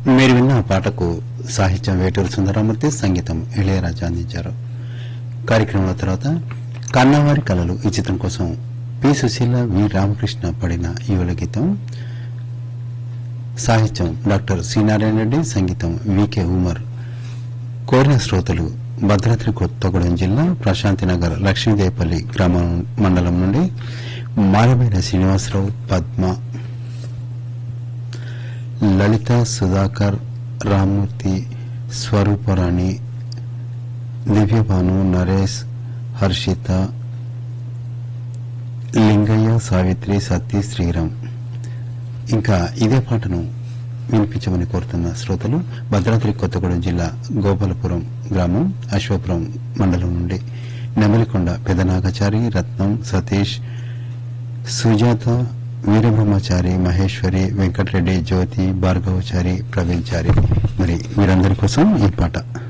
మీరు విన్న పాటకు సాహిత్యం వేటూరు సుందరమూర్తి, సంగీతం ఇళయరాజా అందించారు. కార్యక్రమంలో తర్వాత కన్నవారి కళలు ఈ చిత్రం కోసం పి సుశీల, వి రామకృష్ణ పడిన యువల గీతం. సాహిత్యం డాక్టర్ సి నారాయణ రెడ్డి, సంగీతం వికే ఉమర్. కోరిన శ్రోతలు భద్రాద్రి కొత్తగూడెం జిల్లా ప్రశాంతినగర్ లక్ష్మీదేవపల్లి మండలం నుండి మారబేడ శ్రీనివాసరావు, పద్మ, లలిత, సుధాకర్, రామ్మూర్తి, స్వరూపరాణి, దివ్యభాను, నరేష్, హర్షిత, లింగయ్య, సావిత్రి, సతీ, శ్రీరామ్. ఇంకా ఇదే పాటను వినిపించమని కోరుతున్న శ్రోతలు భద్రాద్రి కొత్తగూడెం జిల్లా గోపాలపురం గ్రామం అశ్వపురం మండలం నుండి నెమలికొండ పెదనాగచారి, రత్నం, సతీష్, సుజాత, వీరబ్రహ్మచారి, మహేశ్వరి, వెంకటరెడ్డి, జ్యోతి, భార్గవచారి, ప్రవీణ్ చారి. మరి వీరందరి కోసం ఈ పాట.